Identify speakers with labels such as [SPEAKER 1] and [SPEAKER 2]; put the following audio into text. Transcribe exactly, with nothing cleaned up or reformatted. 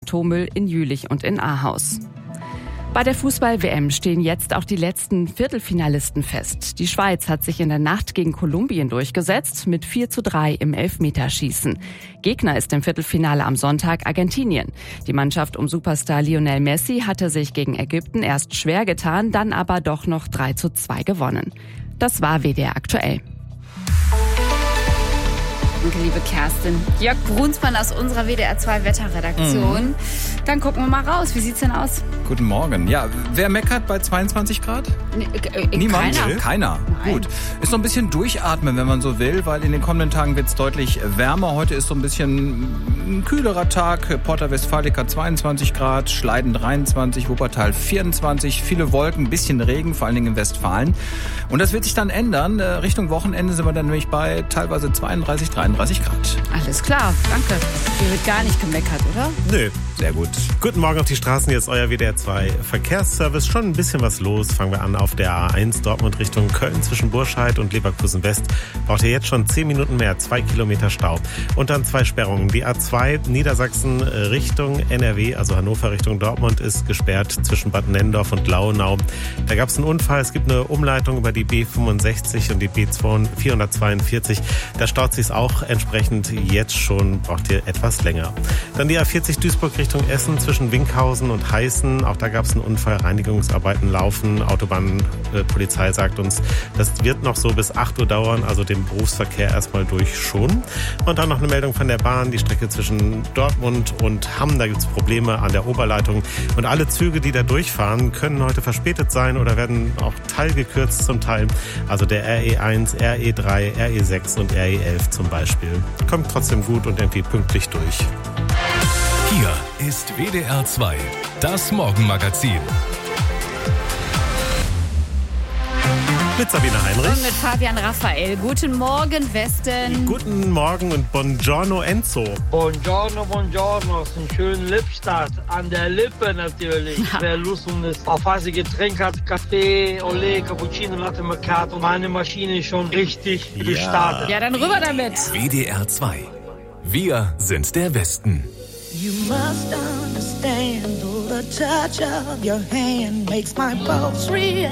[SPEAKER 1] Atommüll in Jülich und in Ahaus. Bei der Fußball-W M stehen jetzt auch die letzten Viertelfinalisten fest. Die Schweiz hat sich in der Nacht gegen Kolumbien durchgesetzt mit vier zu drei im Elfmeterschießen. Gegner ist im Viertelfinale am Sonntag Argentinien. Die Mannschaft um Superstar Lionel Messi hatte sich gegen Ägypten erst schwer getan, dann aber doch noch drei zu zwei gewonnen. Das war W D R aktuell.
[SPEAKER 2] Danke, liebe Kerstin. Jörg Brunsmann aus unserer W D R zwei Wetterredaktion. Mhm. Dann gucken wir mal raus. Wie sieht's denn aus?
[SPEAKER 3] Guten Morgen. Ja, wer meckert bei zweiundzwanzig Grad?
[SPEAKER 2] Nee, äh,
[SPEAKER 3] Niemand?
[SPEAKER 2] Keiner.
[SPEAKER 3] Keiner. Gut. Ist so ein bisschen durchatmen, wenn man so will, weil in den kommenden Tagen wird's deutlich wärmer. Heute ist so ein bisschen ein kühlerer Tag. Porta Westfalica zweiundzwanzig Grad, Schleiden dreiundzwanzig, Wuppertal vierundzwanzig, viele Wolken, ein bisschen Regen, vor allen Dingen in Westfalen. Und das wird sich dann ändern. Richtung Wochenende sind wir dann nämlich bei teilweise zweiunddreißig, dreiunddreißig Grad.
[SPEAKER 2] Alles klar, danke. Hier wird gar nicht gemeckert, oder?
[SPEAKER 4] Nö.
[SPEAKER 3] Sehr gut.
[SPEAKER 4] Guten Morgen auf die Straßen, jetzt euer W D R zwei Verkehrsservice. Schon ein bisschen was los. Fangen wir an auf der A eins Dortmund Richtung Köln zwischen Burscheid und Leverkusen West. Braucht ihr jetzt schon zehn Minuten mehr, zwei Kilometer Stau. Und dann zwei Sperrungen. Die A zwei Niedersachsen Richtung N R W, also Hannover Richtung Dortmund, ist gesperrt zwischen Bad Nennendorf und Launau. Da gab es einen Unfall. Es gibt eine Umleitung über die B fünfundsechzig und die B vierhundertzweiundvierzig. Da staut sich auch entsprechend jetzt schon, braucht ihr etwas länger. Dann die A vierzig Duisburg Richtung Essen zwischen Winkhausen und Heißen. Auch da gab es einen Unfall, Reinigungsarbeiten laufen. Autobahnpolizei äh, sagt uns, das wird noch so bis acht Uhr dauern, also den Berufsverkehr erstmal durch schon. Und dann noch eine Meldung von der Bahn, die Strecke zwischen Dortmund und Hamm, da gibt es Probleme an der Oberleitung. Und alle Züge, die da durchfahren, können heute verspätet sein oder werden auch teilgekürzt zum Teil. Also der R E eins, R E drei, R E sechs und R E elf zum Beispiel. Kommt trotzdem gut und irgendwie pünktlich durch.
[SPEAKER 5] Hier ist W D R zwei, das Morgenmagazin.
[SPEAKER 4] Mit Sabine Heinrich.
[SPEAKER 2] Und mit Fabian Raphael. Guten Morgen, Westen.
[SPEAKER 4] Guten Morgen und Buongiorno, Enzo.
[SPEAKER 6] Buongiorno, buongiorno. Ist ein schöner Lipstart. An der Lippe natürlich. Ja. Wer Lust um das aufweise Getränk hat, Kaffee, Olé, Cappuccino, Latte Macchiato. Meine Maschine ist schon richtig ja. gestartet.
[SPEAKER 2] Ja, dann rüber damit.
[SPEAKER 5] W D R zwei. Wir sind der Westen.
[SPEAKER 7] You must understand, the touch of your hand makes my pulse react.